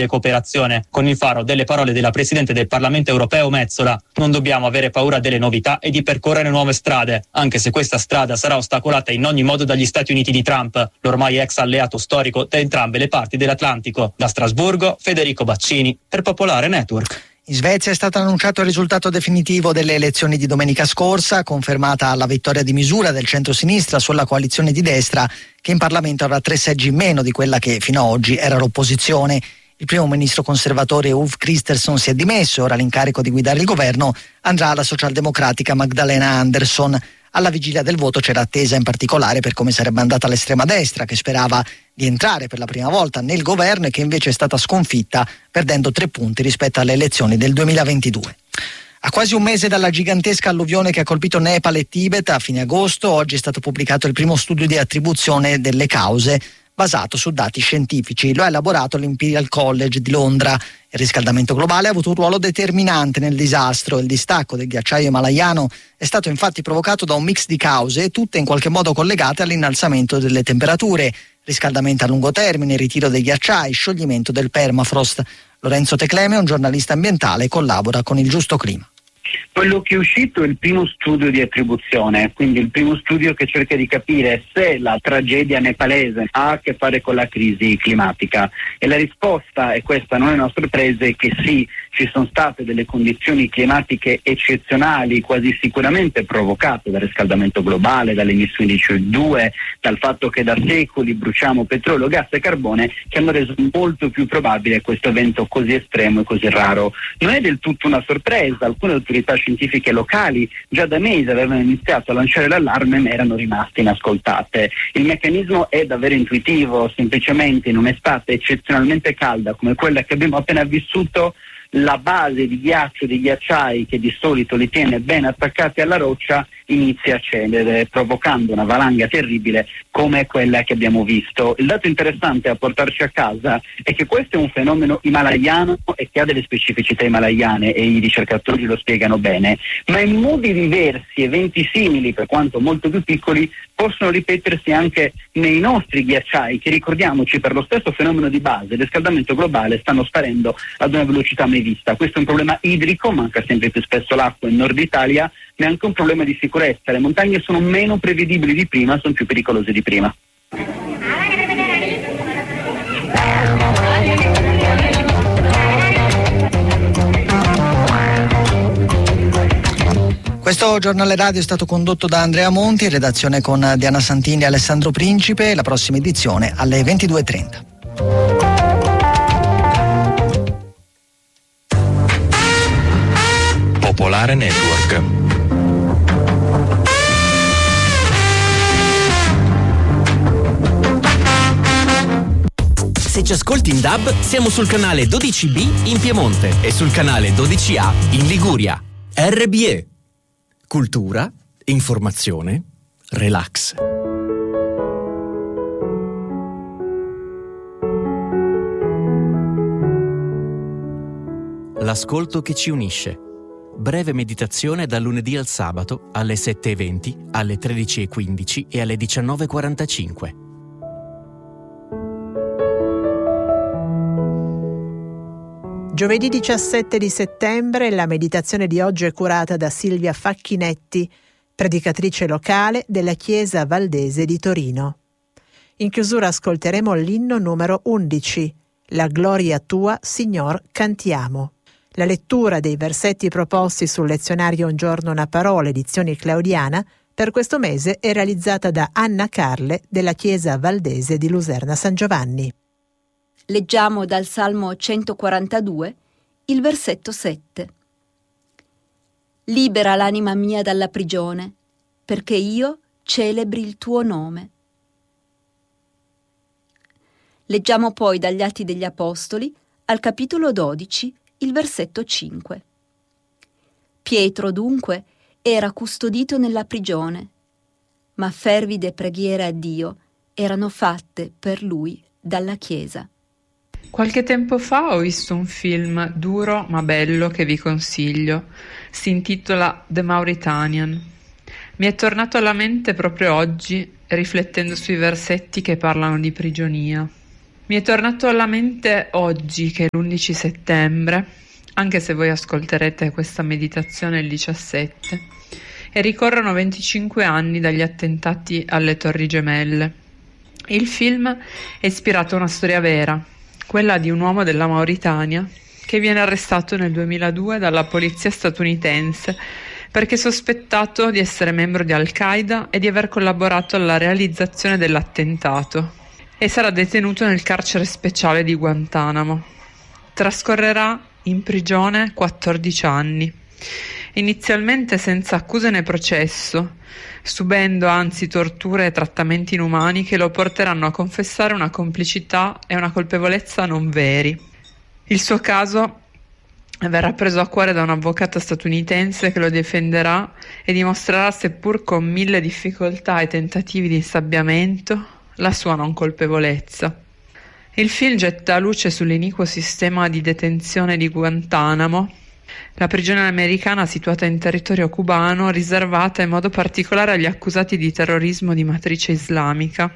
possibile cooperazione. Con il faro delle parole della Presidente del Parlamento europeo Metsola, non dobbiamo avere paura delle novità e di percorrere nuove strade, anche se questa strada sarà ostacolata in ogni modo dagli Stati Uniti di Trump, l'ormai ex alleato storico da entrambe le parti dell'Atlantico. Da Strasburgo, Federico Baccini, per Popolare Network. In Svezia è stato annunciato il risultato definitivo delle elezioni di domenica scorsa, confermata la vittoria di misura del centro-sinistra sulla coalizione di destra, che in Parlamento avrà 3 seggi in meno di quella che fino ad oggi era l'opposizione. Il primo ministro conservatore Ulf Kristersson si è dimesso e ora l'incarico di guidare il governo andrà alla socialdemocratica Magdalena Andersson. Alla vigilia del voto c'era attesa in particolare per come sarebbe andata l'estrema destra, che sperava di entrare per la prima volta nel governo e che invece è stata sconfitta perdendo 3 punti rispetto alle elezioni del 2022. A quasi un mese dalla gigantesca alluvione che ha colpito Nepal e Tibet a fine agosto, oggi è stato pubblicato il primo studio di attribuzione delle cause basato su dati scientifici. Lo ha elaborato l'Imperial College di Londra. Il riscaldamento globale ha avuto un ruolo determinante nel disastro. Il distacco del ghiacciaio himalayano è stato infatti provocato da un mix di cause, tutte in qualche modo collegate all'innalzamento delle temperature: riscaldamento a lungo termine, ritiro dei ghiacciai, scioglimento del permafrost. Lorenzo Tecleme, un giornalista ambientale, collabora con Il Giusto Clima. Quello che è uscito è il primo studio di attribuzione, quindi il primo studio che cerca di capire se la tragedia nepalese ha a che fare con la crisi climatica, e la risposta è questa, non è una sorpresa, è che sì, ci sono state delle condizioni climatiche eccezionali, quasi sicuramente provocate dal riscaldamento globale, dalle emissioni di CO2, dal fatto che da secoli bruciamo petrolio, gas e carbone, che hanno reso molto più probabile questo evento così estremo e così raro. Non è del tutto una sorpresa, alcune autorità scientifiche locali già da mesi avevano iniziato a lanciare l'allarme ma erano rimaste inascoltate. Il meccanismo è davvero intuitivo, semplicemente in un'estate eccezionalmente calda come quella che abbiamo appena vissuto, la base di ghiaccio dei ghiacciai, che di solito li tiene ben attaccati alla roccia, inizia a cedere, provocando una valanga terribile come quella che abbiamo visto. Il dato interessante a portarci a casa è che questo è un fenomeno himalayano e che ha delle specificità himalayane, e i ricercatori lo spiegano bene, ma in modi diversi eventi simili, per quanto molto più piccoli, possono ripetersi anche nei nostri ghiacciai, che, ricordiamoci, per lo stesso fenomeno di base, il riscaldamento globale, stanno sparendo ad una velocità mai vista. Questo è un problema idrico, manca sempre più spesso l'acqua in Nord Italia, ma è anche un problema di sicurezza. Le montagne sono meno prevedibili di prima, sono più pericolose di prima. Questo giornale radio è stato condotto da Andrea Monti, in redazione con Diana Santini e Alessandro Principe. La prossima edizione alle 22:30. Popolare Network. Se ci ascolti in DAB, siamo sul canale 12B in Piemonte e sul canale 12A in Liguria. RBE. Cultura, informazione, relax. L'ascolto che ci unisce. Breve meditazione dal lunedì al sabato alle 7:20, alle 13:15 e alle 19:45. Giovedì 17 di settembre, la meditazione di oggi è curata da Silvia Facchinetti, predicatrice locale della Chiesa Valdese di Torino. In chiusura ascolteremo l'inno numero 11, La gloria tua, Signor, cantiamo. La lettura dei versetti proposti sul lezionario Un giorno una parola, edizioni Claudiana, per questo mese è realizzata da Anna Carle della Chiesa Valdese di Luserna San Giovanni. Leggiamo dal Salmo 142, il versetto 7. Libera l'anima mia dalla prigione, perché io celebri il tuo nome. Leggiamo poi dagli Atti degli Apostoli, al capitolo 12, il versetto 5. Pietro, dunque, era custodito nella prigione, ma fervide preghiere a Dio erano fatte per lui dalla Chiesa. Qualche tempo fa ho visto un film duro ma bello che vi consiglio. Si intitola The Mauritanian. Mi è tornato alla mente proprio oggi, riflettendo sui versetti che parlano di prigionia. Mi è tornato alla mente oggi, che è l'11 settembre, anche se voi ascolterete questa meditazione il 17, e ricorrono 25 anni dagli attentati alle Torri Gemelle. Il film è ispirato a una storia vera, quella di un uomo della Mauritania che viene arrestato nel 2002 dalla polizia statunitense perché sospettato di essere membro di Al-Qaeda e di aver collaborato alla realizzazione dell'attentato, e sarà detenuto nel carcere speciale di Guantanamo. Trascorrerà in prigione 14 anni, inizialmente senza accuse né processo, subendo anzi torture e trattamenti inumani che lo porteranno a confessare una complicità e una colpevolezza non veri. Il suo caso verrà preso a cuore da un avvocato statunitense che lo difenderà e dimostrerà, seppur con 1000 difficoltà e tentativi di insabbiamento, la sua non colpevolezza. Il film getta luce sull'iniquo sistema di detenzione di Guantanamo, la prigione americana situata in territorio cubano, riservata in modo particolare agli accusati di terrorismo di matrice islamica.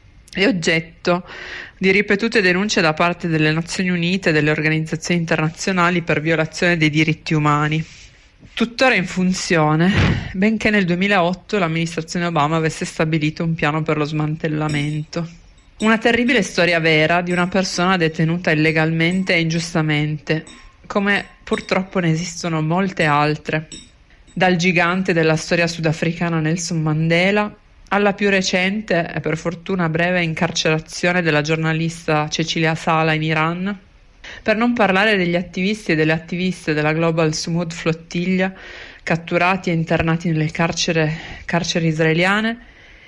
È oggetto di ripetute denunce da parte delle Nazioni Unite e delle organizzazioni internazionali per violazione dei diritti umani. Tuttora in funzione, benché nel 2008 l'amministrazione Obama avesse stabilito un piano per lo smantellamento. Una terribile storia vera di una persona detenuta illegalmente e ingiustamente, come purtroppo ne esistono molte altre, dal gigante della storia sudafricana Nelson Mandela alla più recente e per fortuna breve incarcerazione della giornalista Cecilia Sala in Iran, per non parlare degli attivisti e delle attiviste della Global Smooth Flottiglia catturati e internati nelle carceri israeliane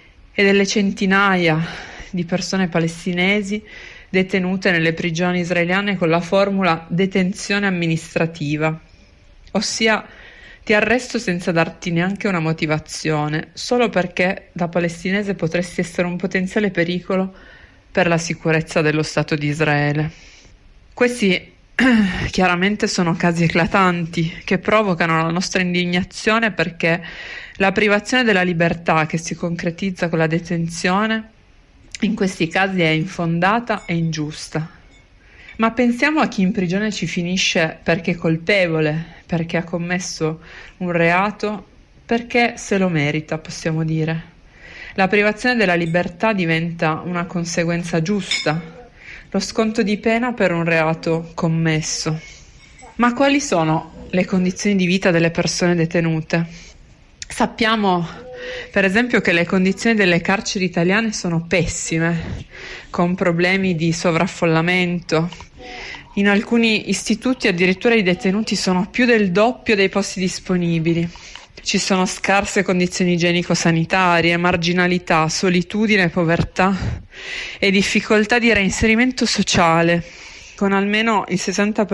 e delle centinaia di persone palestinesi detenute nelle prigioni israeliane con la formula detenzione amministrativa, ossia ti arresto senza darti neanche una motivazione, solo perché da palestinese potresti essere un potenziale pericolo per la sicurezza dello Stato di Israele. Questi chiaramente sono casi eclatanti che provocano la nostra indignazione, perché la privazione della libertà che si concretizza con la detenzione in questi casi è infondata e ingiusta. Ma pensiamo a chi in prigione ci finisce perché è colpevole, perché ha commesso un reato, perché se lo merita, possiamo dire. La privazione della libertà diventa una conseguenza giusta, lo sconto di pena per un reato commesso. Ma quali sono le condizioni di vita delle persone detenute? Sappiamo, per esempio, che le condizioni delle carceri italiane sono pessime, con problemi di sovraffollamento. In alcuni istituti addirittura i detenuti sono più del doppio dei posti disponibili. Ci sono scarse condizioni igienico-sanitarie, marginalità, solitudine, povertà e difficoltà di reinserimento sociale, con almeno il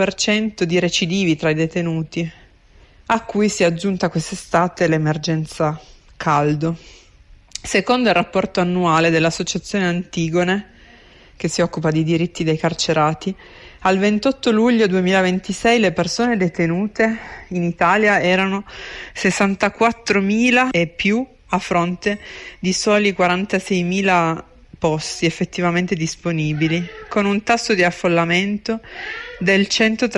60% di recidivi tra i detenuti, a cui si è aggiunta quest'estate l'emergenza caldo. Secondo il rapporto annuale dell'Associazione Antigone, che si occupa di diritti dei carcerati, al 28 luglio 2026 le persone detenute in Italia erano 64.000 e più, a fronte di soli 46.000 posti effettivamente disponibili, con un tasso di affollamento del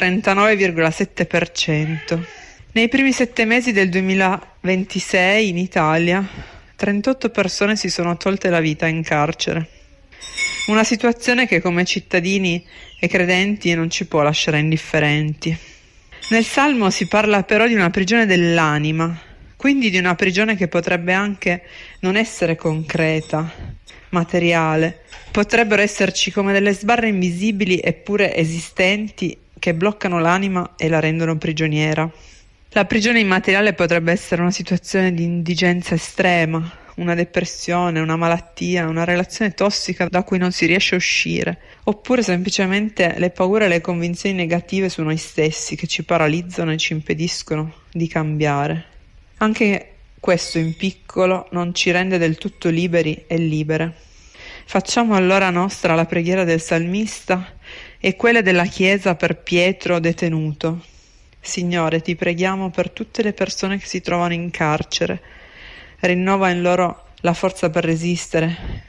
139,7%. Nei primi 7 mesi del 2026 in Italia 38 persone si sono tolte la vita in carcere. Una situazione che come cittadini e credenti non ci può lasciare indifferenti. Nel Salmo si parla però di una prigione dell'anima, quindi di una prigione che potrebbe anche non essere concreta, materiale. Potrebbero esserci come delle sbarre invisibili eppure esistenti che bloccano l'anima e la rendono prigioniera. La prigione immateriale potrebbe essere una situazione di indigenza estrema, una depressione, una malattia, una relazione tossica da cui non si riesce a uscire, oppure semplicemente le paure e le convinzioni negative su noi stessi che ci paralizzano e ci impediscono di cambiare. Anche questo in piccolo non ci rende del tutto liberi e libere. Facciamo allora nostra la preghiera del salmista e quella della Chiesa per Pietro detenuto. Signore, ti preghiamo per tutte le persone che si trovano in carcere. Rinnova in loro la forza per resistere,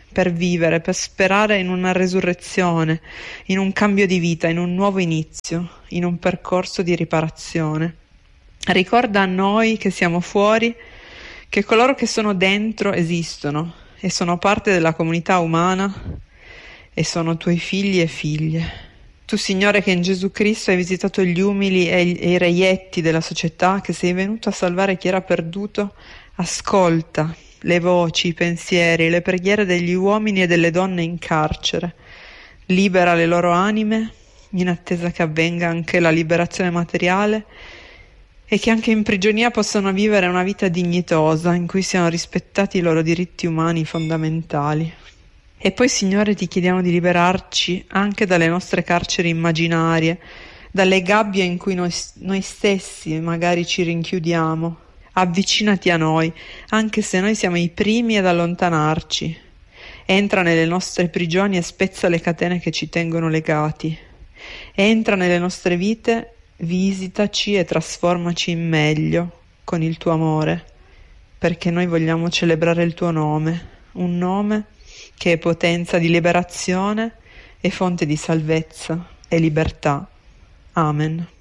per vivere, per sperare in una resurrezione, in un cambio di vita, in un nuovo inizio, in un percorso di riparazione. Ricorda a noi che siamo fuori che coloro che sono dentro esistono e sono parte della comunità umana e sono tuoi figli e figlie. Tu, Signore, che in Gesù Cristo hai visitato gli umili e i reietti della società, che sei venuto a salvare chi era perduto, ascolta le voci, i pensieri, le preghiere degli uomini e delle donne in carcere. Libera le loro anime in attesa che avvenga anche la liberazione materiale e che anche in prigionia possano vivere una vita dignitosa in cui siano rispettati i loro diritti umani fondamentali. E poi, Signore, ti chiediamo di liberarci anche dalle nostre carceri immaginarie, dalle gabbie in cui noi stessi magari ci rinchiudiamo. Avvicinati a noi, anche se noi siamo i primi ad allontanarci. Entra nelle nostre prigioni e spezza le catene che ci tengono legati. Entra nelle nostre vite, visitaci e trasformaci in meglio con il tuo amore, perché noi vogliamo celebrare il tuo nome, un nome che è potenza di liberazione e fonte di salvezza e libertà. Amen.